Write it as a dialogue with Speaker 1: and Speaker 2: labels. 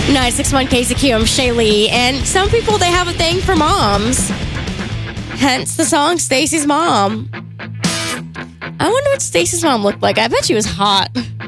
Speaker 1: 961 KZQ, I'm Shaylee. And some people, they have a thing for moms. Hence the song Stacy's Mom. I wonder what Stacy's mom looked like. I bet she was hot.